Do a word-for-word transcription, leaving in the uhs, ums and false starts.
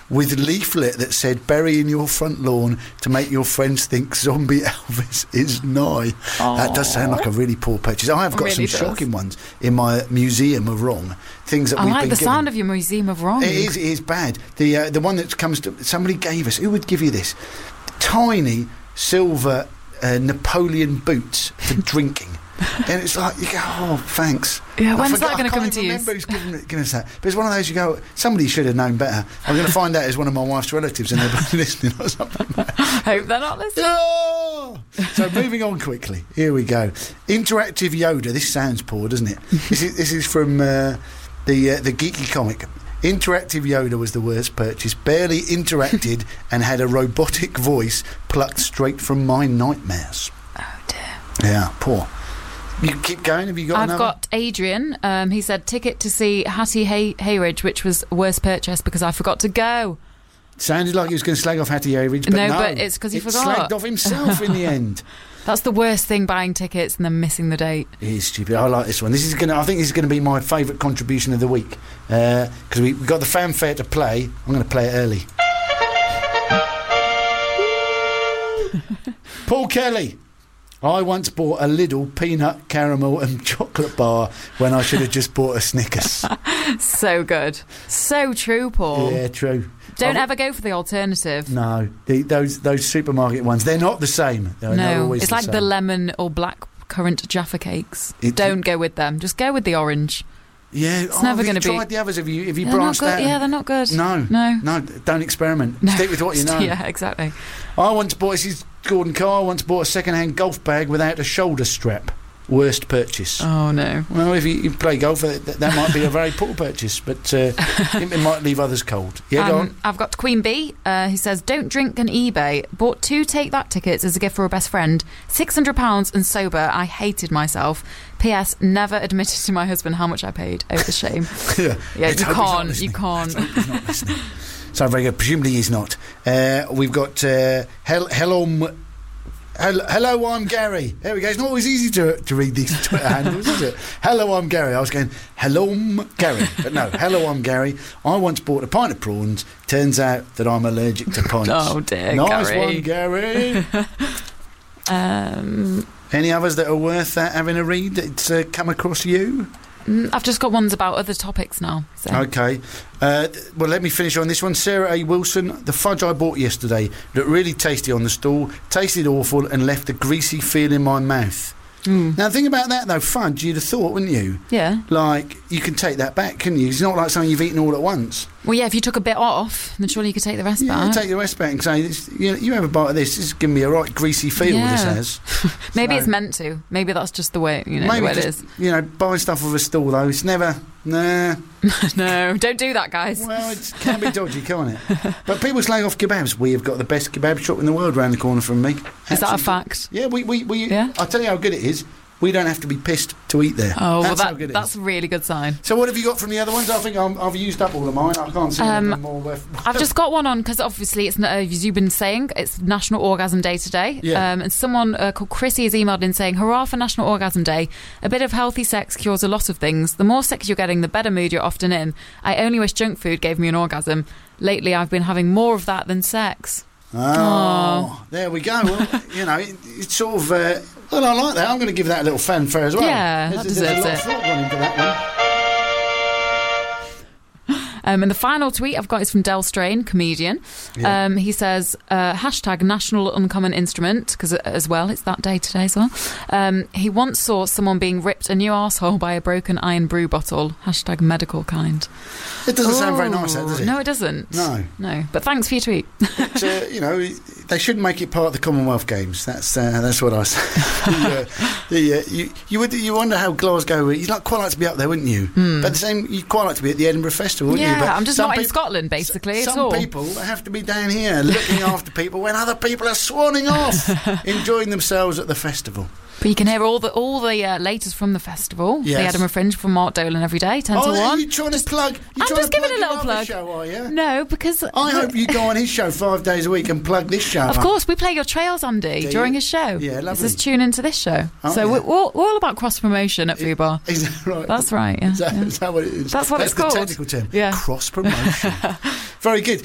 with leaflet that said "Bury in your front lawn to make your friends think zombie Elvis is nigh." Aww. That does sound like a really poor purchase. I have got really some does. shocking ones in my museum of wrong things that I we've like been the given. sound of your museum of wrong. It is, it is bad. The uh, the one that comes to somebody gave us. Who would give you this? Tiny silver uh, Napoleon boots for drinking. And it's like, you go, oh, thanks. Yeah, I when's forgot- that going to I come can't into even use? remember who's given, given us that. But it's one of those you go, somebody should have known better. I'm going to find out as one of my wife's relatives and they're both listening or something. Hope they're not listening. Oh! So moving on quickly. Here we go. Interactive Yoda. This sounds poor, doesn't it? This is, this is from uh, the uh, the Geeky Comic. Interactive Yoda was the worst purchase. Barely interacted and had a robotic voice plucked straight from my nightmares. Oh dear. Yeah, poor. You can keep going. Have you got I've another? got Adrian. Um, he said ticket to see Hattie Hay- Hayridge, which was worst purchase because I forgot to go. Sounded like he was going to slag off Hattie Hayridge, but no, No, but it's 'cause he it forgot. slagged off himself in the end. That's the worst thing, buying tickets and then missing the date. It is stupid. I like this one. This is going. I think this is going to be my favourite contribution of the week because uh, we, we've got the fanfare to play. I'm going to play it early. Paul Kelly. I once bought a Lidl peanut, caramel and chocolate bar when I should have just bought a Snickers. So good. So true, Paul. Yeah, true. Don't I've- ever go for the alternative. No, the, those those supermarket ones, they're not the same. They're, they're No, always it's the like same. the lemon or black currant Jaffa cakes. It- Don't go with them. Just go with the orange. Yeah, It's oh, never have you gonna be- tried the others? Have you? Have you They're not branched good. out? Yeah, they're not good. No, No. no. Don't experiment. No. Stick with what you know. Yeah, exactly. I once bought. This is Gordon Carr. I once bought a second-hand golf bag without a shoulder strap. Worst purchase. Oh no. Well, if you, you play golf, that, that might be a very poor purchase, but uh, it, it might leave others cold. Yeah, go on. Um, I've got Queen Bee. Uh, he says, "Don't drink on eBay. Bought two Take That tickets as a gift for a best friend. Six hundred pounds and sober. I hated myself. P S. Never admitted to my husband how much I paid. Oh, the shame. Yeah, Yeah, Let's you hope he's not can't. You listening. can't. Let's hope he's not listening. So very good. Presumably he's not. Uh, we've got uh, hel- hello. M- Hello, hello, I'm Gary. There we go. It's not always easy to to read these Twitter handles, is it? Hello, I'm Gary. I was going, hello, I'm Gary. But no, hello, I'm Gary. I once bought a pint of prawns. Turns out that I'm allergic to pints. Oh dear, Nice Gary. one, Gary. Um, Any others that are worth uh, having a read that's uh, come across you? mm, I've just got ones about other topics now. So. Okay. Uh, well, let me finish on this one. Sarah A. Wilson. The fudge I bought yesterday looked really tasty on the stall, tasted awful and left a greasy feel in my mouth. Mm. Now, think about that, though. Fudge, you'd have thought, wouldn't you? Yeah. Like, you can take that back, couldn't you? It's not like something you've eaten all at once. Well, yeah. If you took a bit off, then surely you could take the rest Yeah, back. take the rest back and say, this, you, know, you have a bite of this. This is giving me a right greasy feel, Yeah. this has. Maybe So- it's meant to. Maybe that's just the way you know Maybe the way it just, is. you know, buying stuff with a stall, though, it's never... Nah. No, don't do that, guys. Well, it can be dodgy, can't it? But people slag off kebabs. We have got the best kebab shop in the world round the corner from me. Is that a Absolutely. fact? Yeah, we... we, we Yeah? I'll tell you how good it is. We don't have to be pissed to eat there. Oh, that's well, how good that, it that's is. a really good sign. So what have you got from the other ones? I think I'm, I've used up all of mine. I can't see Um, anything more worth... I've just got one on because obviously it's, uh, as you've been saying, it's National Orgasm Day today. Yeah. Um, and someone uh, called Chrissy has emailed in saying, "Hurrah for National Orgasm Day. A bit of healthy sex cures a lot of things. The more sex you're getting, the better mood you're often in. I only wish junk food gave me an orgasm. Lately, I've been having more of that than sex." Oh, Aw. there we go. Well, you know, it, it's sort of... Uh, well, I like that. I'm going to give that a little fanfare as well. Yeah, there's, that there's a deserves lot it. of thought gone into that one. Um, and the final tweet I've got is from Del Strain, comedian. Yeah. Um, he says, uh, hashtag National Uncommon Instrument, because as well, it's that day today as well. Um, he once saw someone being ripped a new arsehole by a broken iron brew bottle. Hashtag medical kind. It doesn't sound very Ooh. nice, that, does it? No, it doesn't. No. No. But thanks for your tweet. But, uh, you know, they should make it part of the Commonwealth Games. That's uh, that's what I say. the, uh, the, uh, you you would you wonder how Glasgow. You'd like quite like to be up there, wouldn't you? Hmm. But the same, you'd quite like to be at the Edinburgh Festival, wouldn't Yeah, you? But I'm just some not in peop- Scotland, basically, s- at Some all. people have to be down here looking after people when other people are swanning off, enjoying themselves at the festival. But you can hear all the all the uh, latest from the festival. Yes. The Edinburgh Fringe from Mark Dolan every day, ten to Oh, are one. you trying to plug? You're I'm trying just to giving plug a little your other plug. Show, are you? No, because I hope you go on his show five days a week and plug this show. Of up. course, we play your trails, Andy, Do during you? his show. Yeah, lovely. This is tune into this show. Oh, so yeah. we're, we're, we're all about cross promotion at Fubar. Is that right? That's right. Yeah, Is that, yeah. is that what it is? That's what it's the called. technical term. Yeah. Cross promotion. Very good.